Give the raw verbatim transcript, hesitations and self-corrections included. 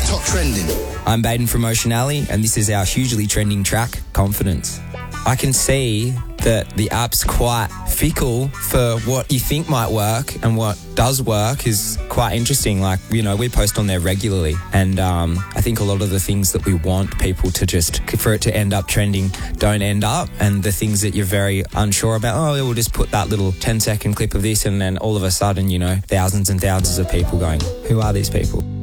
Top trending. I'm Baden from Ocean Alley, and this is our hugely trending track, Confidence. I can see that the app's quite fickle for what you think might work, and what does work is quite interesting. Like, you know, we post on there regularly, and um, I think a lot of the things that we want people to just, for it to end up trending, don't end up, and the things that you're very unsure about, oh, we'll just put that little ten second clip of this, and then all of a sudden, you know, thousands and thousands of people going, who are these people?